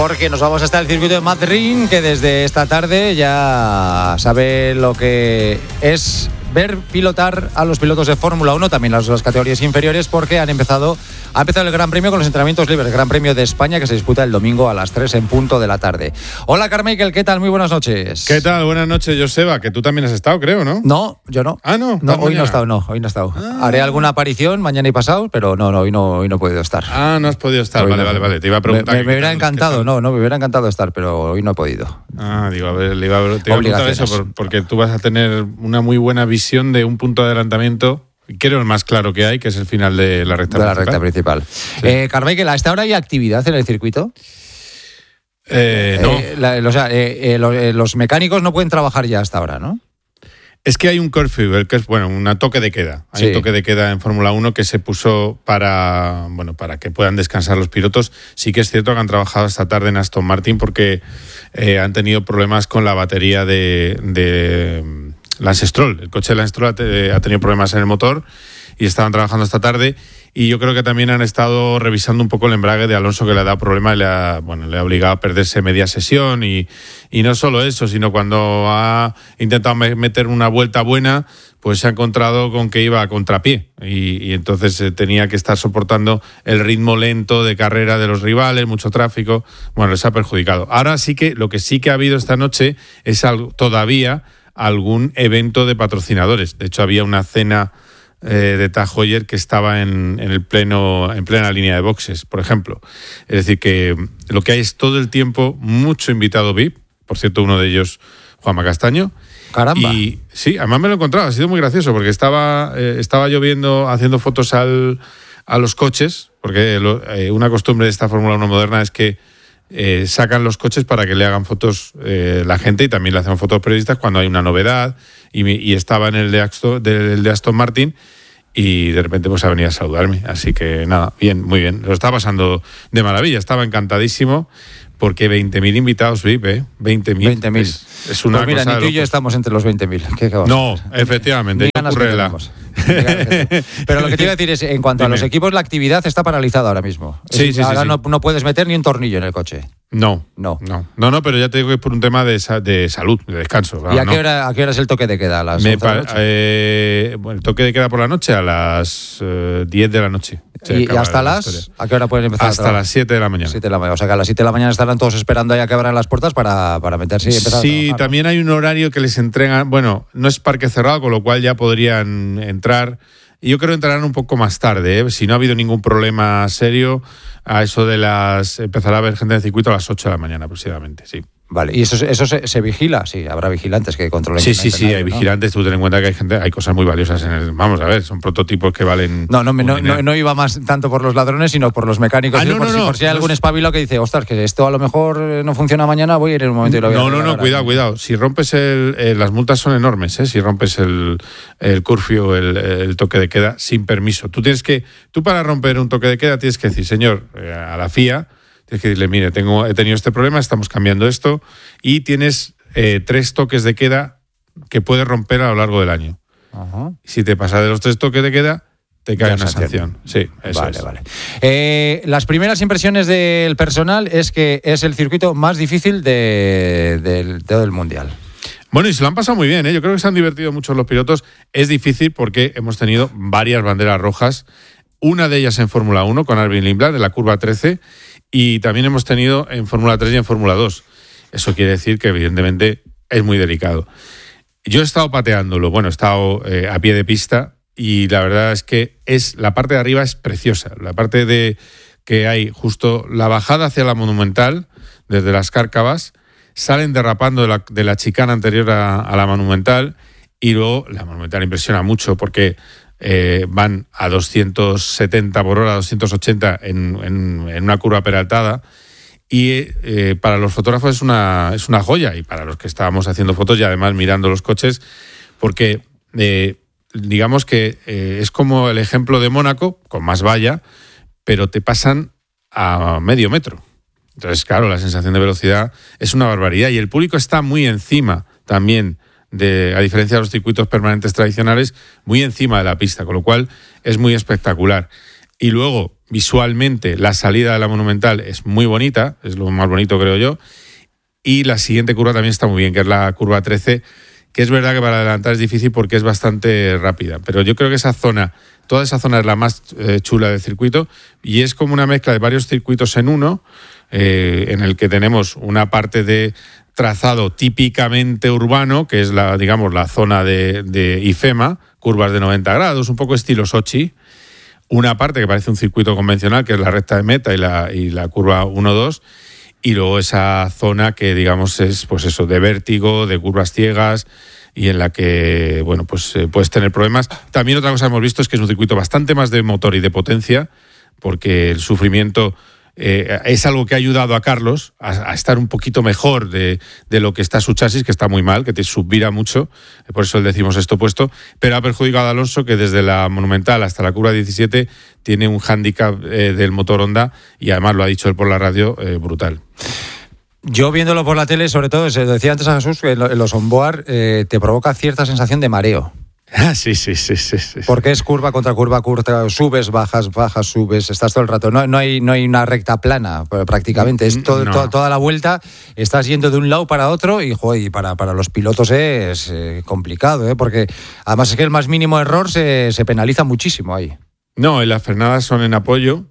porque nos vamos hasta el circuito de Madrid, que desde esta tarde ya sabe lo que es ver pilotar a los pilotos de Fórmula 1, también las categorías inferiores, porque ha empezado el Gran Premio con los entrenamientos libres, el Gran Premio de España, que se disputa el domingo a las 3 en punto de la tarde. Hola, Carmichael, ¿qué tal? Muy buenas noches. ¿Qué tal? Buenas noches, Joseba, que tú también has estado, creo, ¿no? No, yo no. Ah, ¿no? No, hoy no he estado. Haré alguna aparición mañana y pasado, pero hoy no he podido estar. Ah, no has podido estar, vale. Te iba a preguntar. Me hubiera encantado, me hubiera encantado estar, pero hoy no he podido. Te iba a preguntar eso, porque tú vas a tener una muy buena visión de un punto de adelantamiento, creo el más claro que hay, que es el final de la recta principal. Sí. Carmichael, ¿a esta hora hay actividad en el circuito? No. Los mecánicos no pueden trabajar ya hasta ahora, ¿no? Es que hay un curfew, que es un toque de queda. Hay un toque de queda en Fórmula 1 que se puso para que puedan descansar los pilotos. Sí que es cierto que han trabajado esta tarde en Aston Martin porque han tenido problemas con la batería de Lance Stroll. El coche de Lance Stroll ha tenido problemas en el motor y estaban trabajando esta tarde. Y yo creo que también han estado revisando un poco el embrague de Alonso, que le ha dado problema y le ha obligado a perderse media sesión. Y no solo eso, sino cuando ha intentado meter una vuelta buena, pues se ha encontrado con que iba a contrapié. Y entonces tenía que estar soportando el ritmo lento de carrera de los rivales, mucho tráfico. Les ha perjudicado. Ahora sí que lo que sí que ha habido esta noche es todavía algún evento de patrocinadores. De hecho, había una cena de Tag Heuer que estaba en plena línea de boxes, por ejemplo. Es decir, que lo que hay es todo el tiempo mucho invitado VIP. Por cierto, uno de ellos, Juanma Castaño. ¡Caramba! Y sí, además me lo he encontrado, ha sido muy gracioso, porque estaba yo haciendo fotos a los coches, porque una costumbre de esta Fórmula 1 moderna es que sacan los coches para que le hagan fotos la gente, y también le hacen fotos periodistas cuando hay una novedad, y estaba en el de Aston Martin, y de repente ha venido a saludarme. Así que nada, bien, muy bien, lo estaba pasando de maravilla, estaba encantadísimo, porque 20.000 invitados VIP, 20.000. Es una pues mira, cosa ni tú y yo estamos entre los 20.000. No, efectivamente, pero lo que te iba a decir es, en cuanto a los equipos, la actividad está paralizada ahora mismo. Ahora no puedes meter ni un tornillo en el coche. No, pero ya te digo que es por un tema de salud, de descanso. ¿Y a qué hora es el toque de queda? ¿A las 11 de la noche? El toque de queda por la noche a las 10 de la noche. ¿Y hasta ¿a qué hora pueden empezar? Hasta las 7 de la mañana. 7 de la mañana. O sea que a las 7 de la mañana estarán todos esperando ahí a que abran las puertas para meterse y empezar a trabajar, ¿no? También hay un horario que les entregan. No es parque cerrado, con lo cual ya podrían entrar. Y yo creo que entrarán un poco más tarde, si no ha habido ningún problema serio. A eso empezará a haber gente en el circuito a las 8 de la mañana aproximadamente, sí. Vale, ¿y eso se vigila? Sí, habrá vigilantes que controlen. Sí, hay vigilantes. Tú ten en cuenta que hay cosas muy valiosas en el. Vamos a ver, son prototipos que valen. No iba más tanto por los ladrones, sino por los mecánicos. Por si hay algún espabilo que dice, ostras, que esto a lo mejor no funciona mañana, voy a ir en un momento y lo voy a arreglar. Cuidado. Si rompes las multas son enormes, si rompes el curfew, el toque de queda sin permiso. Tú para romper un toque de queda tienes que decir, señor, a la FIA. Tienes que decirle, mire, he tenido este problema, estamos cambiando esto, y tienes 3 toques de queda que puedes romper a lo largo del año. Ajá. Si te pasas de los 3 toques de queda, te cae una sanción. Sí, eso es. Vale. Las primeras impresiones del personal es que es el circuito más difícil de todo el Mundial. Y se lo han pasado muy bien, Yo creo que se han divertido mucho los pilotos. Es difícil porque hemos tenido varias banderas rojas, una de ellas en Fórmula 1 con Albin Lindblad de la curva 13, y también hemos tenido en Fórmula 3 y en Fórmula 2. Eso quiere decir que evidentemente es muy delicado. Yo he estado pateándolo, he estado a pie de pista, y la verdad es que la parte de arriba es preciosa. La parte de que hay justo la bajada hacia la Monumental, desde las Cárcavas, salen derrapando de la chicana anterior a la Monumental, y luego la Monumental impresiona mucho porque van a 270 por hora, 280 en una curva peraltada, y para los fotógrafos es una joya, y para los que estábamos haciendo fotos y además mirando los coches, porque digamos que es como el ejemplo de Mónaco, con más valla, pero te pasan a medio metro. Entonces, claro, la sensación de velocidad es una barbaridad, y el público está muy encima también, a diferencia de los circuitos permanentes tradicionales, muy encima de la pista, con lo cual es muy espectacular. Y luego, visualmente la salida de la Monumental es muy bonita, es lo más bonito creo yo, y la siguiente curva también está muy bien, que es la curva 13, que es verdad que para adelantar es difícil porque es bastante rápida, pero yo creo que toda esa zona es la más chula del circuito y es como una mezcla de varios circuitos en uno, en el que tenemos una parte de trazado típicamente urbano, que es la zona de IFEMA, curvas de 90 grados, un poco estilo Sochi, una parte que parece un circuito convencional, que es la recta de meta y la curva 1-2, y luego esa zona que digamos es pues eso, de vértigo, de curvas ciegas, y en la que bueno pues puedes tener problemas. También otra cosa que hemos visto es que es un circuito bastante más de motor y de potencia, porque el sufrimiento es algo que ha ayudado a Carlos a estar un poquito mejor de lo que está su chasis, que está muy mal, que te subvira mucho, por eso le decimos esto puesto, pero ha perjudicado a Alonso, que desde la Monumental hasta la curva 17 tiene un hándicap del motor Honda, y además lo ha dicho él por la radio, brutal. Yo viéndolo por la tele, sobre todo, se lo decía antes a Jesús, que en los onboard te provoca cierta sensación de mareo. Sí. Porque es curva contra curva, subes, bajas, subes, estás todo el rato. No hay una recta plana prácticamente, es toda la vuelta, estás yendo de un lado para otro y para los pilotos es complicado, porque además es que el más mínimo error se penaliza muchísimo ahí. No, las frenadas son en apoyo,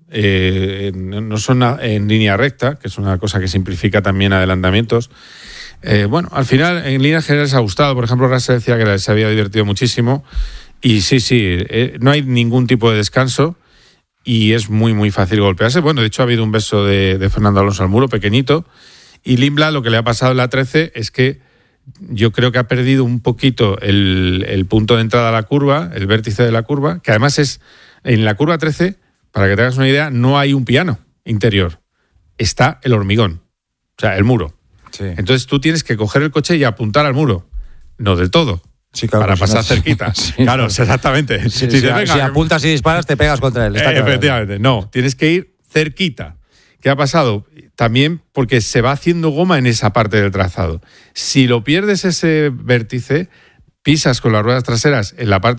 no son en línea recta, que es una cosa que simplifica también adelantamientos. Bueno, al final, en líneas generales ha gustado. Por ejemplo, Russell decía que se había divertido muchísimo. Y sí, no hay ningún tipo de descanso y es muy, muy fácil golpearse. Bueno, de hecho ha habido un beso de Fernando Alonso al muro, pequeñito. Y Lindblad, lo que le ha pasado en la 13 es que yo creo que ha perdido un poquito el punto de entrada a la curva, el vértice de la curva, que además es, en la curva 13, para que te hagas una idea, no hay un piano interior. Está el hormigón, o sea, el muro. Sí. Entonces tú tienes que coger el coche y apuntar al muro, no del todo, sí, claro, para pasar cerquita. Sí, claro, exactamente. Si apuntas y disparas, te pegas contra él. Efectivamente, no, tienes que ir cerquita. ¿Qué ha pasado? También porque se va haciendo goma en esa parte del trazado. Si lo pierdes ese vértice, pisas con las ruedas traseras en la parte